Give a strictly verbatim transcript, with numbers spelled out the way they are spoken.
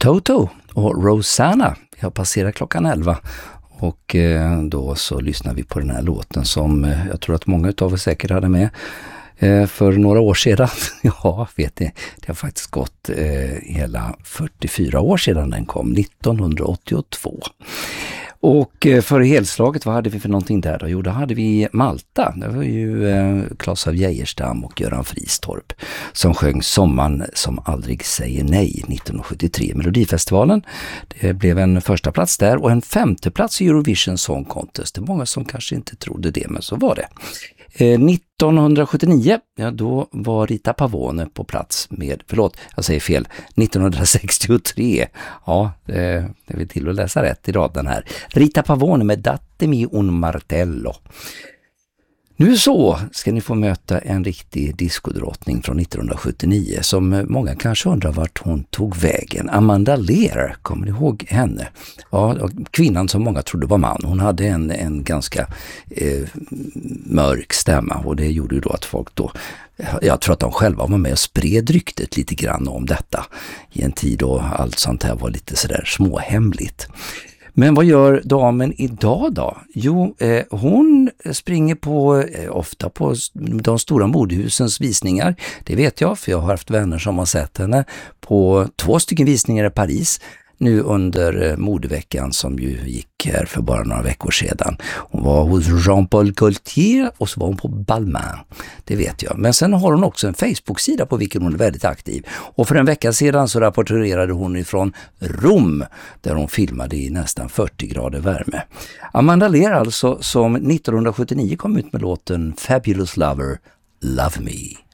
Toto och Rosanna. Vi har passerat klockan elva och eh, då så lyssnar vi på den här låten som eh, jag tror att många av er säkert hade med eh, för några år sedan. Ja, vet ni, det har faktiskt gått eh, hela fyrtiofyra år sedan den kom, nittonhundraåttiotvå. Och för helslaget, vad hade vi för någonting där då? Jo, då hade vi Malta. Det var ju eh, Claes av Geijerstam och Göran Fristorp som sjöng Sommaren som aldrig säger nej nittonhundrasjuttiotre. Melodifestivalen, det blev en första plats där och en femte plats i Eurovision Song Contest. Det är många som kanske inte trodde det, men så var det. Eh, nittonhundrasjuttionio, ja, då var Rita Pavone på plats med, förlåt, jag säger fel, nittonhundrasextiotre. Ja, det, det vill till att läsa rätt i raden här. Rita Pavone med Datemi un martello. Nu så ska ni få möta en riktig diskodrottning från nittonhundrasjuttionio som många kanske undrar vart hon tog vägen. Amanda Lear, kommer ni ihåg henne? Ja, kvinnan som många trodde var man. Hon hade en, en ganska eh, mörk stämma och det gjorde ju då att folk då, jag tror att de själva var med och spred ryktet lite grann om detta i en tid då allt sånt här var lite sådär småhemligt. Men vad gör damen idag då? Jo, eh, hon springer på eh, ofta på de stora modehusens visningar. Det vet jag, för jag har haft vänner som har sett henne på två stycken visningar i Paris nu under eh, modeveckan som ju gick här för bara några veckor sedan. Hon var hos Jean-Paul Gaultier och så var hon på Balmain. Det vet jag. Men sen har hon också en Facebook-sida på vilken hon är väldigt aktiv. Och för en vecka sedan så rapporterade hon ifrån Rom där hon filmade i nästan fyrtio grader värme. Amanda Lear alltså som nittonhundrasjuttionio kom ut med låten Fabulous Lover, Love Me.